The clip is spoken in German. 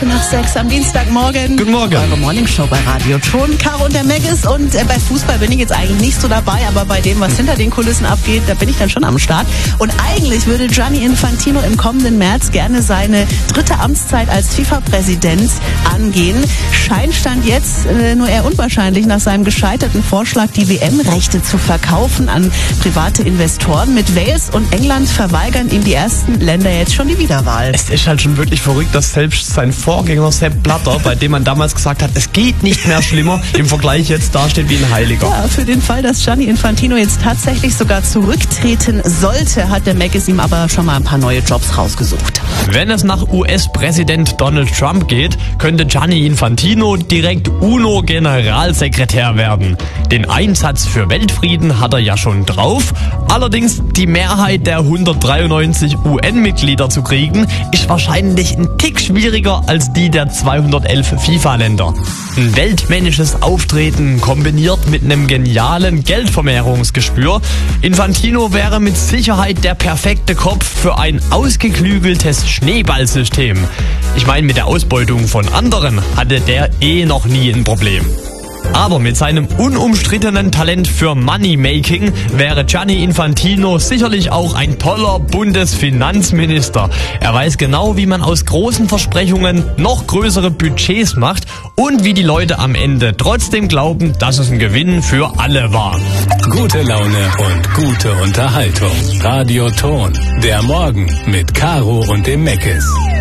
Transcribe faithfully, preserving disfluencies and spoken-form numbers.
Minute nach sechs am Dienstagmorgen. Guten Morgen. Eure Morningshow bei Radio Ton. Caro und der Meggis. Und äh, bei Fußball bin ich jetzt eigentlich nicht so dabei, aber bei dem, was hinter den Kulissen abgeht, da bin ich dann schon am Start. Und eigentlich würde Gianni Infantino im kommenden März gerne seine dritte Amtszeit als FIFA-Präsident angehen. Scheint stand jetzt äh, nur eher unwahrscheinlich nach seinem gescheiterten Vorschlag, die W M-Rechte zu verkaufen an private Investoren. Mit Wales und England verweigern ihm die ersten Länder jetzt schon die Wiederwahl. Es ist halt schon wirklich verrückt, dass selbst sein Vorgänger Sepp Blatter, bei dem man damals gesagt hat, es geht nicht mehr schlimmer, im Vergleich jetzt dasteht wie ein Heiliger. Ja, für den Fall, dass Gianni Infantino jetzt tatsächlich sogar zurücktreten sollte, hat der Meggis ihm aber schon mal ein paar neue Jobs rausgesucht. Wenn es nach U S-Präsident Donald Trump geht, könnte Gianni Infantino direkt UNO-Generalsekretär werden. Den Einsatz für Weltfrieden hat er ja schon drauf. Allerdings die Mehrheit der hundertdreiundneunzig U N-Mitglieder zu kriegen, ist wahrscheinlich ein Tick schwieriger als die der zweihundertelf FIFA-Länder. Ein weltmännisches Auftreten kombiniert mit einem genialen Geldvermehrungsgespür. Infantino wäre mit Sicherheit der perfekte Kopf für ein ausgeklügeltes Schneeballsystem. Ich meine, mit der Ausbeutung von anderen hatte der eh noch nie ein Problem. Aber mit seinem unumstrittenen Talent für Moneymaking wäre Gianni Infantino sicherlich auch ein toller Bundesfinanzminister. Er weiß genau, wie man aus großen Versprechungen noch größere Budgets macht und wie die Leute am Ende trotzdem glauben, dass es ein Gewinn für alle war. Gute Laune und gute Unterhaltung. Radio Ton. Der Morgen mit Caro und dem Meggis.